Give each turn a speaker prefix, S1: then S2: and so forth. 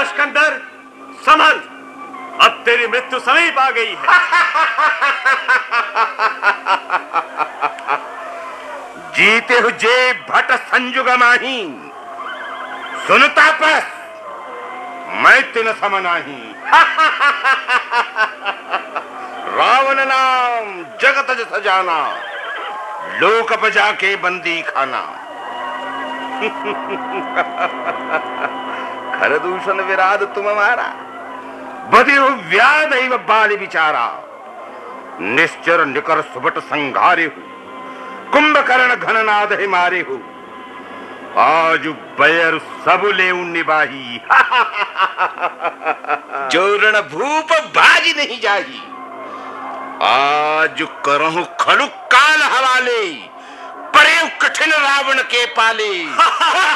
S1: सिकंदर, संभल, अब तेरी मृत्यु समीप आ गई है।
S2: जीते हुए भट संजुग माही, सुनता पस मैं तिन सम नाही। रावण नाम जगत जस जाना, लोक बजा के बंदी खाना। खरदूषण विराध तुम हमारा, बधिरु व्याध एव बाल विचारा। निश्चर निकर सुबट संघारे हूँ, कुंभकर्ण घननाद ही मारे हूँ। आज बैर सब ले निबाही। जो रण भूप बाजी नहीं जाही, आज करहु खलु काल हवाले, परे कठिन रावण के पाले।